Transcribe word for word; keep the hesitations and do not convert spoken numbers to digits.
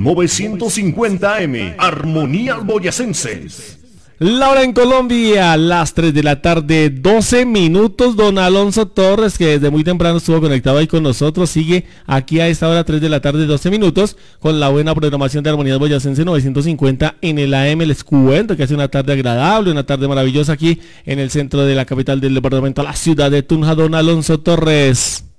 novecientos cincuenta A M, Armonía Boyacenses. La hora en Colombia, las tres de la tarde, doce minutos. Don Alonso Torres, que desde muy temprano estuvo conectado ahí con nosotros, sigue aquí a esta hora, tres de la tarde, doce minutos, con la buena programación de Armonía Boyacense novecientos cincuenta en el A M. Les cuento que hace una tarde agradable, una tarde maravillosa aquí en el centro de la capital del departamento, la ciudad de Tunja. Don Alonso Torres.